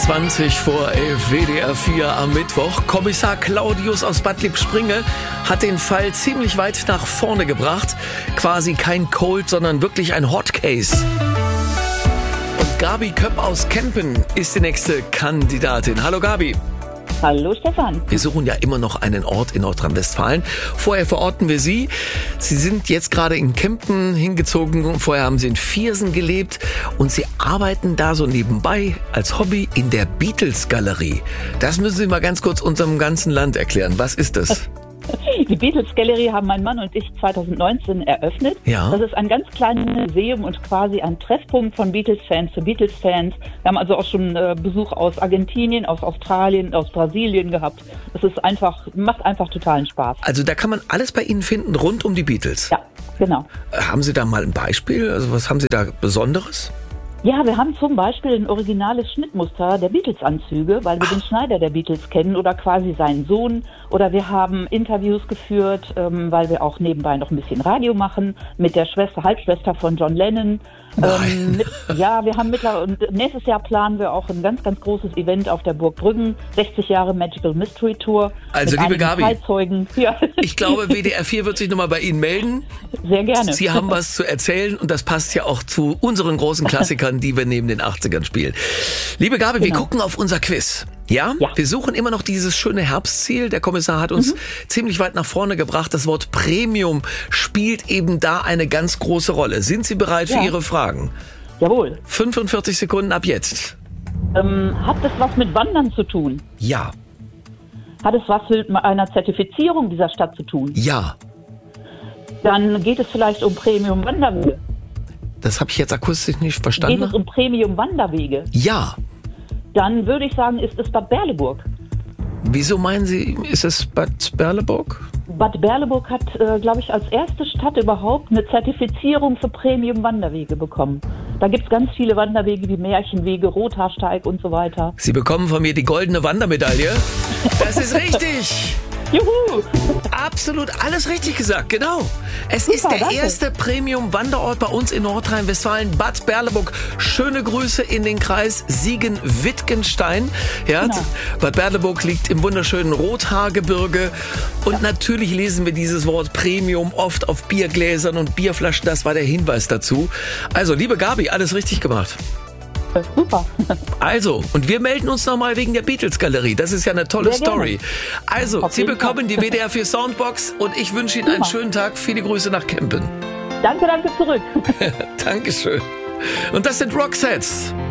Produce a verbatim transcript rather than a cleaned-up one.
zwanzig vor elf, W D R vier am Mittwoch. Kommissar Claudius aus Bad Lippspringe hat den Fall ziemlich weit nach vorne gebracht. Quasi kein Cold, sondern wirklich ein Hot Case. Und Gabi Köpp aus Kempen ist die nächste Kandidatin. Hallo Gabi. Hallo Stefan. Wir suchen ja immer noch einen Ort in Nordrhein-Westfalen. Vorher verorten wir Sie. Sie sind jetzt gerade in Kempen hingezogen. Vorher haben Sie in Viersen gelebt. Und Sie arbeiten da so nebenbei als Hobby in der Beatles-Galerie. Das müssen Sie mal ganz kurz unserem ganzen Land erklären. Was ist das? Die Beatles-Galerie haben mein Mann und ich zwanzig neunzehn eröffnet. Ja. Das ist ein ganz kleines Museum und quasi ein Treffpunkt von Beatles-Fans für Beatles-Fans. Wir haben also auch schon äh, Besuch aus Argentinien, aus Australien, aus Brasilien gehabt. Das ist einfach, macht einfach totalen Spaß. Also da kann man alles bei Ihnen finden rund um die Beatles? Ja, genau. Haben Sie da mal ein Beispiel? Also was haben Sie da Besonderes? Ja, wir haben zum Beispiel ein originales Schnittmuster der Beatles-Anzüge, weil wir den Schneider der Beatles kennen oder quasi seinen Sohn. Oder wir haben Interviews geführt, ähm, weil wir auch nebenbei noch ein bisschen Radio machen mit der Schwester, Halbschwester von John Lennon. Ähm, mit, ja, wir haben mittlerweile, und nächstes Jahr planen wir auch ein ganz, ganz großes Event auf der Burg Brüggen, sechzig Jahre Magical Mystery Tour. Also mit liebe Gabi, Zeitzeugen. Ja. Ich glaube, W D R vier wird sich nochmal bei Ihnen melden. Sehr gerne. Sie haben was zu erzählen und das passt ja auch zu unseren großen Klassikern, die wir neben den achtzigern spielen. Liebe Gabi, genau. Wir gucken auf unser Quiz. Ja? ja, wir suchen immer noch dieses schöne Herbstziel. Der Kommissar hat uns mhm. ziemlich weit nach vorne gebracht. Das Wort Premium spielt eben da eine ganz große Rolle. Sind Sie bereit ja. für Ihre Fragen? Jawohl. fünfundvierzig Sekunden ab jetzt. Ähm, hat das was mit Wandern zu tun? Ja. Hat es was mit einer Zertifizierung dieser Stadt zu tun? Ja. Dann geht es vielleicht um Premium-Wanderwege. Das habe ich jetzt akustisch nicht verstanden. Geht es um Premium-Wanderwege? Ja. Dann würde ich sagen, ist es Bad Berleburg. Wieso meinen Sie, ist es Bad Berleburg? Bad Berleburg hat, äh, glaube ich, als erste Stadt überhaupt eine Zertifizierung für Premium-Wanderwege bekommen. Da gibt es ganz viele Wanderwege wie Märchenwege, Rothaarsteig und so weiter. Sie bekommen von mir die goldene Wandermedaille. Das ist richtig. Juhu! Absolut alles richtig gesagt, genau. Es Super, ist der danke. erste Premium-Wanderort bei uns in Nordrhein-Westfalen, Bad Berleburg. Schöne Grüße in den Kreis Siegen-Wittgenstein. Ja, genau. Bad Berleburg liegt im wunderschönen Rothaargebirge. Und ja. natürlich lesen wir dieses Wort Premium oft auf Biergläsern und Bierflaschen. Das war der Hinweis dazu. Also, liebe Gabi, alles richtig gemacht. Super. Also, und wir melden uns nochmal wegen der Beatles-Galerie. Das ist ja eine tolle Sehr Story. Gerne. Also, Auf Sie bekommen Fall. die W D R vier Soundbox und ich wünsche Ihnen Super. einen schönen Tag. Viele Grüße nach Kempen. Danke, danke zurück. Dankeschön. Und das sind Roxettes.